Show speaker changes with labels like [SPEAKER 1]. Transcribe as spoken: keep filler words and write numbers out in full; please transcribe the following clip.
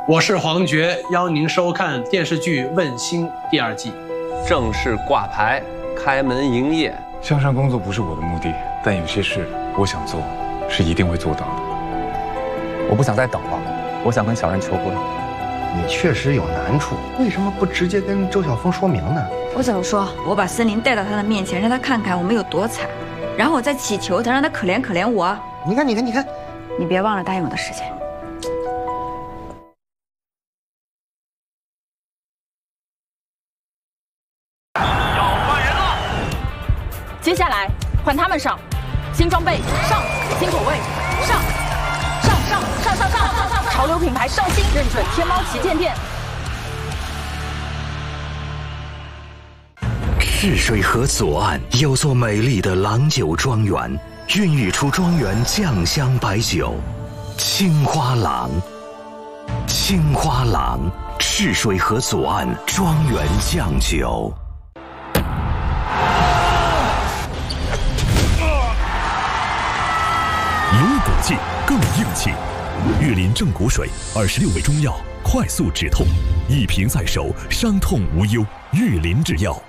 [SPEAKER 1] 我是黄觉，邀您收看电视剧《问心》第二季。
[SPEAKER 2] 正式挂牌，开门营业。
[SPEAKER 3] 向上工作不是我的目的，但有些事我想做，是一定会做到的。
[SPEAKER 4] 我不想再等了，我想跟小然求婚。
[SPEAKER 5] 你确实有难处，为什么不直接跟周晓峰说明呢？
[SPEAKER 6] 我怎么说？我把森林带到他的面前，让他看看我们有多惨，然后我再祈求他，让他可怜可怜我。
[SPEAKER 5] 你看，你看，你看，
[SPEAKER 6] 你别忘了答应我的事情。
[SPEAKER 7] 接下来换他们上，新装备上，新口味上，上上上上上上上，潮流品牌上新，认准天猫旗舰店。
[SPEAKER 8] 赤水河左岸有座美丽的郎酒庄园，孕育出庄园酱香白酒，青花郎。青花郎，赤水河左岸庄园酱酒。
[SPEAKER 9] 有补剂更硬气，玉林正骨水，二十六味中药，快速止痛，一瓶在手，伤痛无忧。玉林制药。